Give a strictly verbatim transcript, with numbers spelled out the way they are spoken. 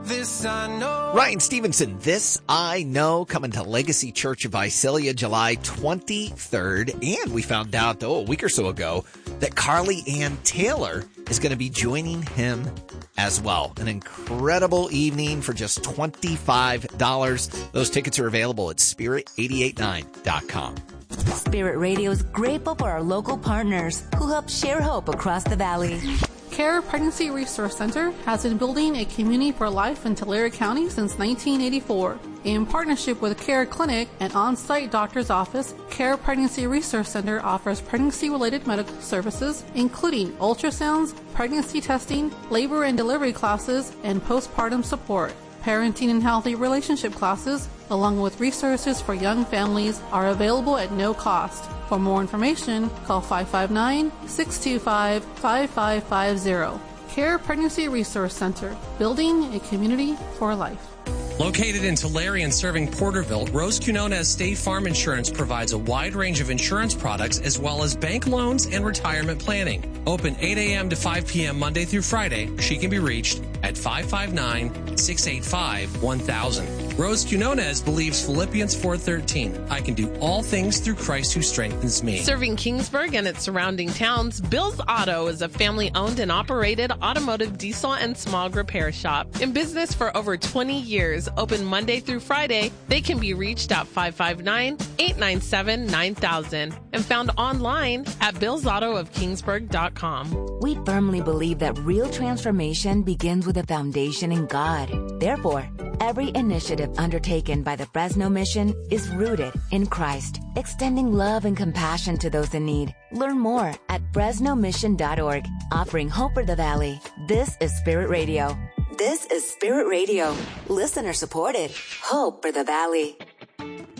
This I know. Ryan Stevenson, This I Know, coming to Legacy Church of Visalia July twenty-third. And we found out, oh, a week or so ago, that Carly Ann Taylor is going to be joining him as well. An incredible evening for just twenty-five dollars. Those tickets are available at spirit eight eight nine dot com. Spirit Radio is grateful for our local partners who help share hope across the valley. CARE Pregnancy Resource Center has been building a community for life in Tulare County since nineteen eighty-four. In partnership with CARE Clinic, an on-site doctor's office, CARE Pregnancy Resource Center offers pregnancy-related medical services, including ultrasounds, pregnancy testing, labor and delivery classes, and postpartum support. Parenting and healthy relationship classes, along with resources for young families, are available at no cost. For more information, call five five nine, six two five, five five five zero. CARE Pregnancy Resource Center, building a community for life. Located in Tulare and serving Porterville, Rose Quinones State Farm Insurance provides a wide range of insurance products as well as bank loans and retirement planning. Open eight a.m. to five p.m. Monday through Friday. She can be reached at five five nine, six eight five, one thousand. Rose Quinones believes Philippians four thirteen. I can do all things through Christ who strengthens me. Serving Kingsburg and its surrounding towns, Bill's Auto is a family-owned and operated automotive diesel and smog repair shop. In business for over twenty years, open Monday through Friday, they can be reached at five five nine, eight nine seven, nine thousand and found online at bills auto of kingsburg dot com. We firmly believe that real transformation begins with a foundation in God. Therefore, every initiative undertaken by the Fresno Mission is rooted in Christ, extending love and compassion to those in need. Learn more at fresno mission dot org, offering hope for the valley. This is Spirit Radio. This is Spirit Radio. Listener supported. Hope for the valley.